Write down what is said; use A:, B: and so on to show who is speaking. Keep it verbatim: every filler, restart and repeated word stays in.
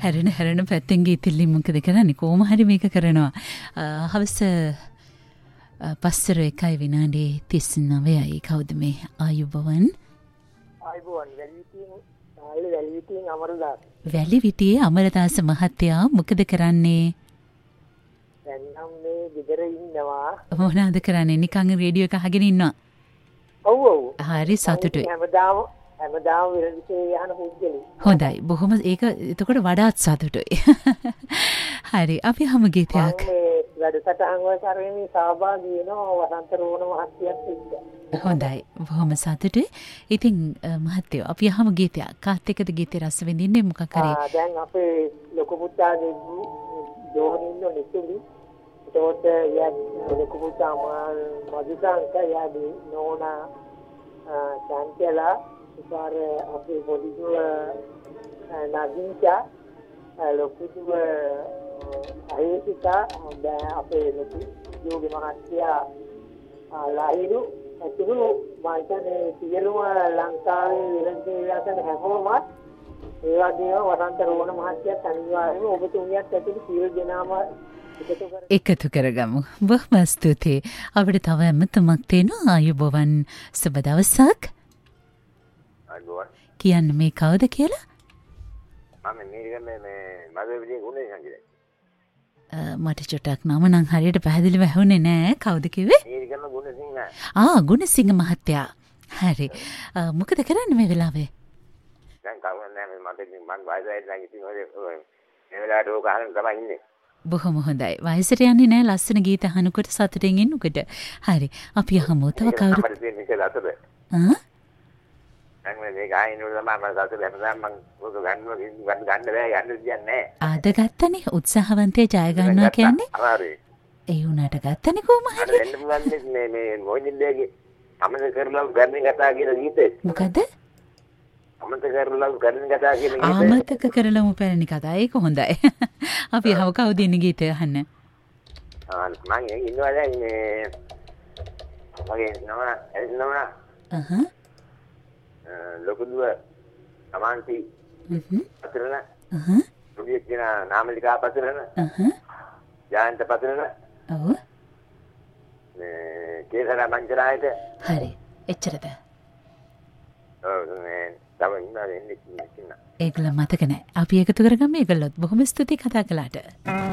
A: හැරෙන හැරෙන පැත්තෙන් ගිහින් මොකද කරන්නේ? කොහොම හරි මේක කරනවා. හවස පස්තර එකයි විනාඩි තිස් නවයයි. කවුද මේ? ආයුබෝවන්.
B: ආයුබෝවන්. වැලිවිටියෙන් වැලිවිටියෙන් අමරදාස.
A: වැලිවිටියේ අමරදාස මහත්තයා මොකද කරන්නේ?
B: දැන් නම් මේ ගෙදර ඉන්නවා.
A: මොනවද කරන්නේ? නිකන් රේඩියෝ එක අහගෙන ඉන්නවා.
B: ඔව් ඔව්.
A: හරි සතුටුයි.
B: හැමදාම හැමදාම විරදිසේ යහන පුද්ගලෙ.
A: හොඳයි. බොහොම ඒක එතකොට වඩාත් සතුටුයි. හරි. අපි හැම ගීතයක්
B: මේ වැඩසටහන් වල කරන්නේ සහභාගී වෙනවා වසන්ත රෝණ මහත්තයත් එක්ක.
A: හොඳයි. බොහොම සතුටුයි. ඉතින් මහත්තයෝ අපි හැම ගීතයක් කාත් එක්කද ගීතේ රස විඳින්නේ මොකක් හරි?
B: ආ දැන් අපේ ලොකු පුතාගේ දෝනින්න නිතුලි. ඒකට යා ලොකු පුතා මදුසංක යාදී නෝනා චාන්චලා ඉපාර අපේ පොඩිදුව නගින්චා ලොකුදුව අහිසිතා අපේ ලොකු යෝගි මහත්තයා ලහිරු ඇතුළු මායිතනේ සියලුම ලංකාවේ විරන්ති විලාසන හැමෝම ඒ වගේම වසන්ත රෝණ මහත්තයාත් අනිවාර්යයෙන්ම ඔබතුමියත් ඇතුළු සියලු දෙනාම
A: එකතු කරගමු. බොහොම ස්තුතියි. අපිට තව ඇමතුමක් තියෙනවා. ආයුබෝවන්. සුබ දවසක්.
C: ආයුබෝවන්.
A: කියන්න මේ කවුද කියලා?
C: මම මේ මේ මේ මගේ විදිහේ ගුණේ සංගීතය.
A: මට චුට්ටක් නම නම් හරියට පැහැදිලිව ඇහුනේ නෑ. කවුද කිව්වේ?
C: මේ ගන්න ගුණසිංහ.
A: ආ ගුණසිංහ මහත්තයා. හරි. මොකද කරන්නේ මේ වෙලාවේ?
C: දැන් කවුරුන්නේ මම මට මම වයසට නම් ඉතින් ඔය මේ වෙලාවට ඕක අහන්න තමයි ඉන්නේ.
A: බොහොම හොඳයි. වයසට යන්නේ නෑ ලස්සන ගීත අහනකොට සතුටින් ඉන්නකොට. හරි. අපි අහමු. තව කවුරුත් ආ?
C: මම මේ ගායනවල තමයි මම සතුට හැමදාම මම ඕක ගන්නවා ගන්න ගන්න බෑ යන්න දෙයක් නෑ.
A: ආද ගත්තනේ උත්සාහවන්තය ජය ගන්නවා කියන්නේ.
C: හරි.
A: ඒ උනාට ගත්තනේ කොහොම හරි.
C: අර එන්න පුළුවන් මේ මේ මොහින්දේගේ අමතක කරලා ගන්න කතා කියන ගීතේ.
A: මොකද?
C: අමතක කරලා ගන්න කතා කියන ගීතේ.
A: අමතක කරලම පැරණි කතා. ඒක හොඳයි. අපි අහව කවුද ඉන්නේ ගීතය අහන්න?
C: ආ මම ඉන්නවා දැන් මේ මගේ නම එන්නම
A: අහහ
C: ලොකුදුව සමාන්ති
A: හ්ම්
C: පතරන
A: අහහ
C: රුඩිය කියන නාමලිකා පතරන
A: අහහ
C: ජයන්ත පතරන
A: ඔව්
C: මේ කේසර මංජරායට
A: හරි එච්චරද
C: ඔව් මේ තව ඉන්නවා එන්නේ ඉන්න
A: ඒගොල්ලෝ මතක නැහැ අපි එකතු කරගමු ඒගොල්ලොත් බොහොම ස්තුතියි කතා කළාට